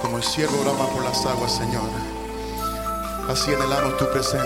Como el siervo brama por las aguas, Señor, así anhelamos tu presencia.